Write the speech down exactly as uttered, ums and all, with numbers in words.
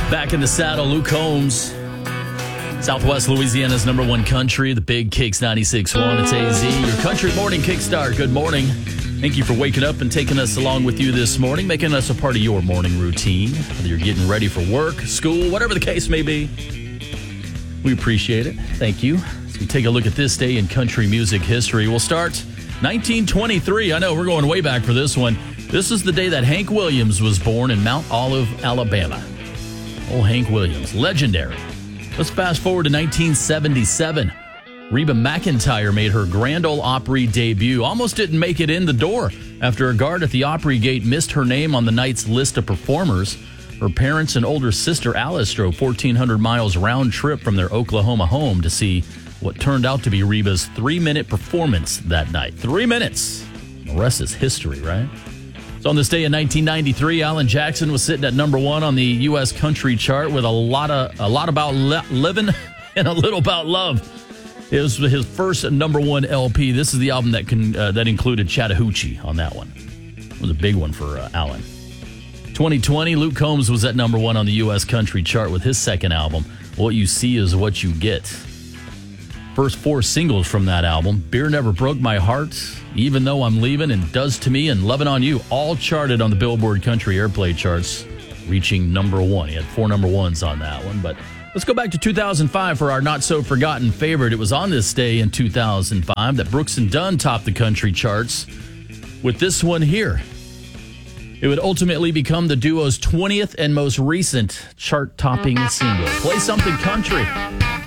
Back in the saddle, Luke Combs. Southwest Louisiana's number one country, the Big Kicks ninety-six point one. It's A Z, your country morning kickstart. Good morning. Thank you for waking up and taking us along with you this morning, making us a part of your morning routine, whether you're getting ready for work, school, whatever the case may be. We appreciate it. Thank you. As we take a look at this day in country music history, we'll start nineteen twenty-three. I know we're going way back for this one. This is the day that Hank Williams was born in Mount Olive, Alabama. Oh, Hank Williams, legendary. Let's fast forward to nineteen seventy-seven. Reba McEntire made her Grand Ole Opry debut. Almost didn't make it in the door after a guard at the Opry gate missed her name on the night's list of performers. Her parents and older sister Alice drove fourteen hundred miles round trip from their Oklahoma home to see what turned out to be Reba's three-minute performance that night. Three minutes. The rest is history, right? So on this day in nineteen ninety-three, Alan Jackson was sitting at number one on the U S country chart with a lot of a lot about le- living and a little about love. It was his first number one L P. This is the album that can uh, that included Chattahoochee on that one. It was a big one for uh, Alan. twenty twenty, Luke Combs was at number one on the U S country chart with his second album, What You See Is What You Get. First four singles from that album, Beer Never Broke My Heart, Even Though I'm Leaving, and Does to Me, and Lovin' on You, all charted on the Billboard Country Airplay charts, reaching number one. He had four number ones on that one. But let's go back to two thousand five for our not-so-forgotten favorite. It was on this day in two thousand five that Brooks and Dunn topped the country charts with this one here. It would ultimately become the duo's twentieth and most recent chart-topping single. Play something country.